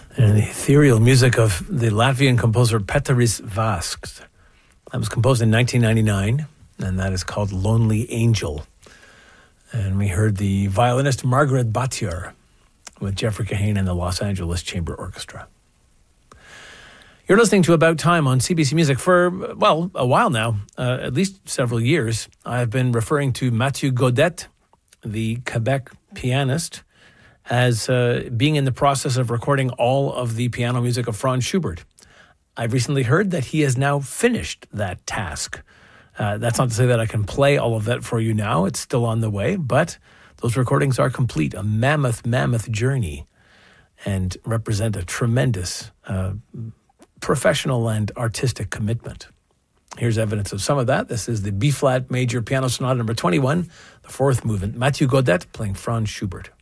And the ethereal music of the Latvian composer Pēteris Vasks. That was composed in 1999, and that is called Lonely Angel. And we heard the violinist Margaret Batjer with Jeffrey Kahane and the Los Angeles Chamber Orchestra. You're listening to About Time on CBC Music for, well, a while now, at least several years. I've been referring to Mathieu Godette, the Quebec pianist, as being in the process of recording all of the piano music of Franz Schubert. I've recently heard that he has now finished that task. That's not to say that I can play all of that for you now. It's still on the way, but those recordings are complete, a mammoth journey, and represent a tremendous professional and artistic commitment. Here's evidence of some of that. This is the B-flat major piano sonata number 21, the fourth movement. Mathieu Godette playing Franz Schubert.